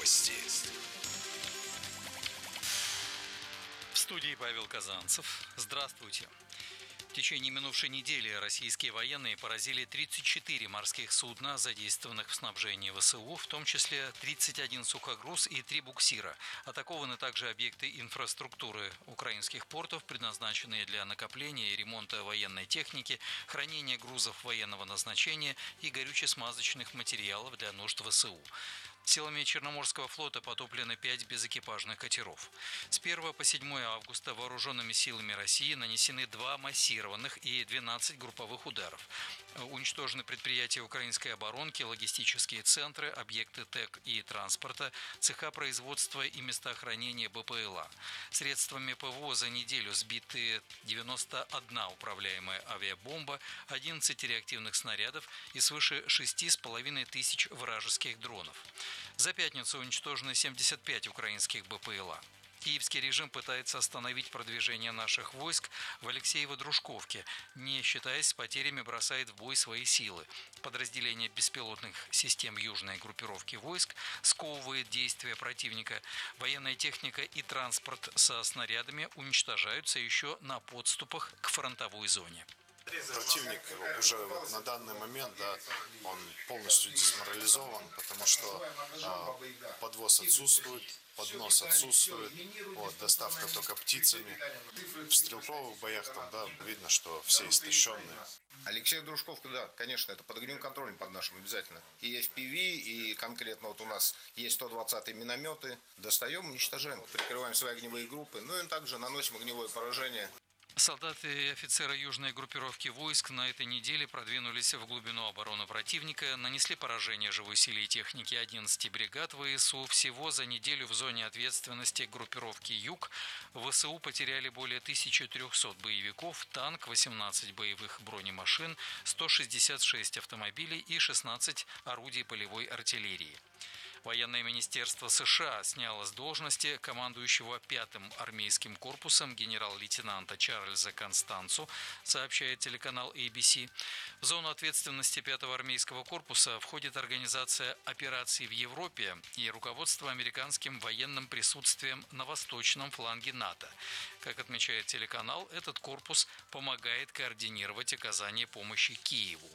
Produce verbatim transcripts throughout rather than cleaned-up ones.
Новости. В студии Павел Казанцев. Здравствуйте. В течение минувшей недели российские военные поразили тридцать четыре морских судна, задействованных в снабжении ВСУ, в том числе тридцать один сухогруз и три буксира. Атакованы также объекты инфраструктуры украинских портов, предназначенные для накопления и ремонта военной техники, хранения грузов военного назначения и горюче-смазочных материалов для нужд ВСУ. Силами Черноморского флота потоплены пять безэкипажных катеров. С первого по седьмое августа вооруженными силами России нанесены два массированных и двенадцать групповых ударов. Уничтожены предприятия украинской оборонки, логистические центры, объекты ТЭК и транспорта, цеха производства и места хранения БПЛА. Средствами ПВО за неделю сбиты девяносто одна управляемая авиабомба, одиннадцать реактивных снарядов и свыше шести с половиной тысяч вражеских дронов. За пятницу уничтожены семьдесят пять украинских БПЛА. Киевский режим пытается остановить продвижение наших войск в Алексеево-Дружковке, не считаясь с потерями, бросает в бой свои силы. Подразделение беспилотных систем южной группировки войск сковывает действия противника. Военная техника и транспорт со снарядами уничтожаются еще на подступах к фронтовой зоне. Противник уже вот на данный момент, да, он полностью дезморализован, потому что э, подвоз отсутствует, поднос отсутствует, вот, доставка только птицами. В стрелковых боях там, да, видно, что все истощенные. Алексей Дружковка, да, конечно, это под огневым контролем под нашим обязательно. И эф пи ви, и конкретно вот у нас есть сто двадцатые минометы. Достаем, уничтожаем, прикрываем свои огневые группы, ну и также наносим огневое поражение. Солдаты и офицеры южной группировки войск на этой неделе продвинулись в глубину обороны противника, нанесли поражение живой силе и технике одиннадцати бригад ВСУ. Всего за неделю в зоне ответственности группировки «Юг» ВСУ потеряли более тысячи трёхсот боевиков, танк, восемнадцать боевых бронемашин, сто шестьдесят шесть автомобилей и шестнадцать орудий полевой артиллерии. Военное министерство США сняло с должности командующего пятым армейским корпусом генерал-лейтенанта Чарльза Констанцу, сообщает телеканал эй би си. В зону ответственности пятого армейского корпуса входит организация операций в Европе и руководство американским военным присутствием на восточном фланге НАТО. Как отмечает телеканал, этот корпус помогает координировать оказание помощи Киеву.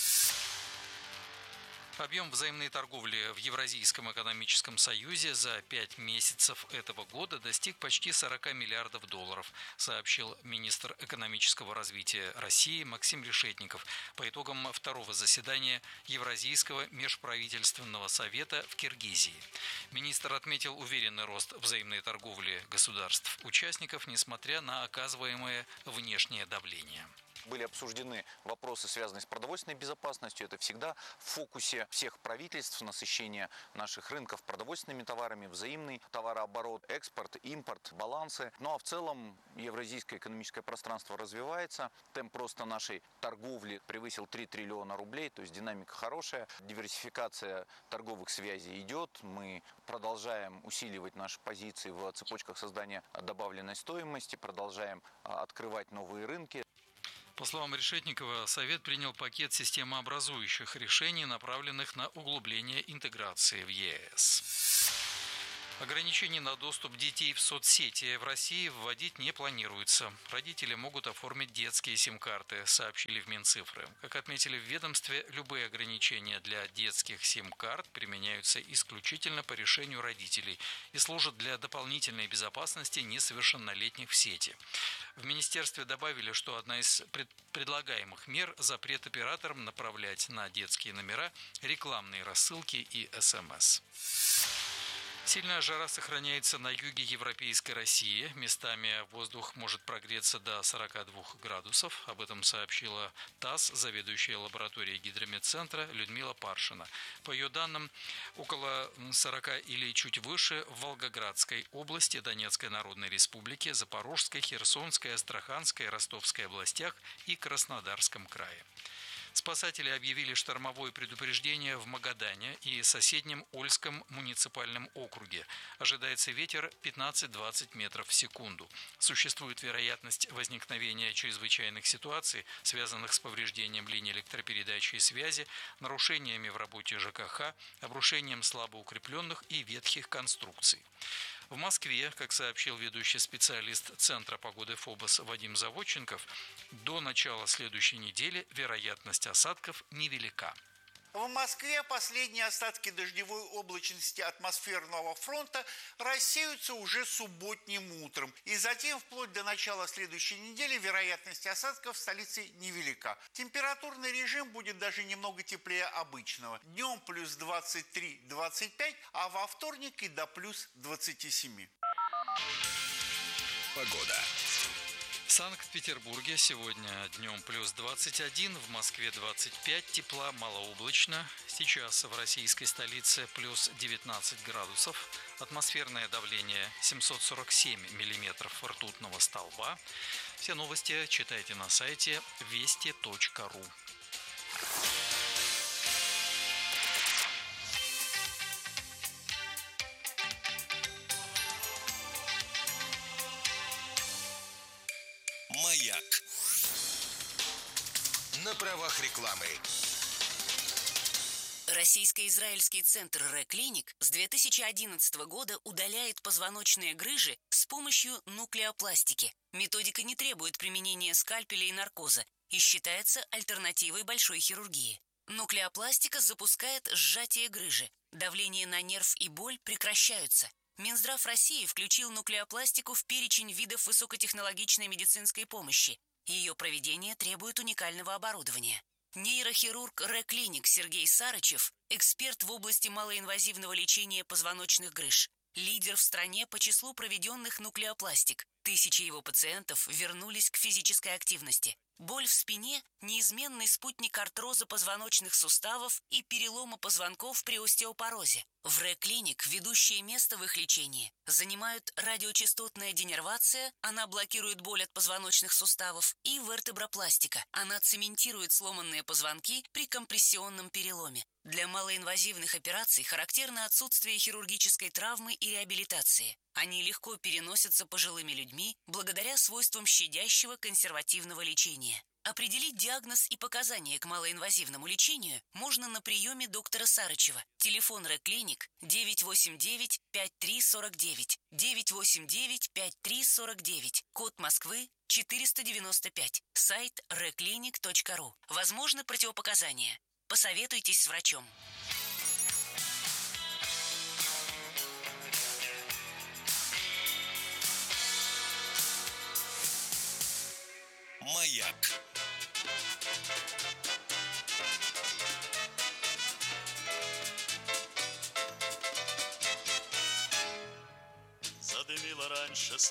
Объем взаимной торговли в Евразийском экономическом союзе за пять месяцев этого года достиг почти сорока миллиардов долларов, сообщил министр экономического развития России Максим Решетников по итогам второго заседания Евразийского межправительственного совета в Киргизии. Министр отметил уверенный рост взаимной торговли государств-участников, несмотря на оказываемое внешнее давление. Были обсуждены вопросы, связанные с продовольственной безопасностью. Это всегда в фокусе всех правительств, насыщение наших рынков продовольственными товарами, взаимный товарооборот, экспорт, импорт, балансы. Ну а в целом евразийское экономическое пространство развивается. Темп роста нашей торговли превысил три триллиона рублей, то есть динамика хорошая. Диверсификация торговых связей идет. Мы продолжаем усиливать наши позиции в цепочках создания добавленной стоимости, продолжаем открывать новые рынки. По словам Решетникова, Совет принял пакет системообразующих решений, направленных на углубление интеграции в е эс. Ограничений на доступ детей в соцсети в России вводить не планируется. Родители могут оформить детские сим-карты, сообщили в Минцифры. Как отметили в ведомстве, любые ограничения для детских сим-карт применяются исключительно по решению родителей и служат для дополнительной безопасности несовершеннолетних в сети. В министерстве добавили, что одна из пред- предлагаемых мер – запрет операторам направлять на детские номера рекламные рассылки и эс эм эс. Сильная жара сохраняется на юге европейской России. Местами воздух может прогреться до сорока двух градусов. Об этом сообщила ТАСС, заведующая лабораторией гидрометцентра Людмила Паршина. По ее данным, около сорока или чуть выше в Волгоградской области, Донецкой Народной Республике, Запорожской, Херсонской, Астраханской, Ростовской областях и Краснодарском крае. Спасатели объявили штормовое предупреждение в Магадане и соседнем Ольском муниципальном округе. Ожидается ветер пятнадцать-двадцать метров в секунду. Существует вероятность возникновения чрезвычайных ситуаций, связанных с повреждением линий электропередачи и связи, нарушениями в работе ЖКХ, обрушением слабо укрепленных и ветхих конструкций. В Москве, как сообщил ведущий специалист Центра погоды ФОБОС Вадим Заводченков, до начала следующей недели вероятность осадков невелика. В Москве последние остатки дождевой облачности атмосферного фронта рассеются уже субботним утром. И затем, вплоть до начала следующей недели, вероятность осадков в столице невелика. Температурный режим будет даже немного теплее обычного. Днем плюс двадцать три - двадцать пять, а во вторник и до плюс двадцати семи. Погода. В Санкт-Петербурге сегодня днем плюс двадцать один, в Москве двадцать пять, тепла, малооблачно. Сейчас в российской столице плюс девятнадцать градусов. Атмосферное давление семьсот сорок семь миллиметров ртутного столба. Все новости читайте на сайте вести точка ру. Маяк. На правах рекламы. Российско-израильский центр Ре-клиник с две тысячи одиннадцатого года удаляет позвоночные грыжи с помощью нуклеопластики. Методика не требует применения скальпеля и наркоза и считается альтернативой большой хирургии. Нуклеопластика запускает сжатие грыжи. Давление на нерв и боль прекращаются. Минздрав России включил нуклеопластику в перечень видов высокотехнологичной медицинской помощи. Ее проведение требует уникального оборудования. Нейрохирург Ре-клиник Сергей Сарычев – эксперт в области малоинвазивного лечения позвоночных грыж. Лидер в стране по числу проведенных нуклеопластик. Тысячи его пациентов вернулись к физической активности. Боль в спине – неизменный спутник артроза позвоночных суставов и перелома позвонков при остеопорозе. В Ре-клиник ведущее место в их лечении занимают радиочастотная денервация, она блокирует боль от позвоночных суставов, и вертебропластика, она цементирует сломанные позвонки при компрессионном переломе. Для малоинвазивных операций характерно отсутствие хирургической травмы и реабилитации. Они легко переносятся пожилыми людьми благодаря свойствам щадящего консервативного лечения. Определить диагноз и показания к малоинвазивному лечению можно на приеме доктора Сарычева. Телефон Ре-клиник девять восемь девять пять три сорок девять, девять восемь девять пять три сорок девять, код Москвы четыреста девяносто пять, сайт реклиник точка ру. Возможны противопоказания. Посоветуйтесь с врачом. Маяк. Задымила раньше